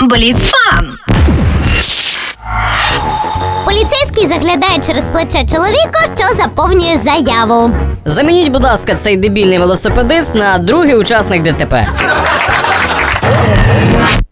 Бліц-фан! Поліцейський заглядає через плече чоловіка, що заповнює заяву. Замініть, будь ласка, цей дебільний велосипедист на другий учасник ДТП.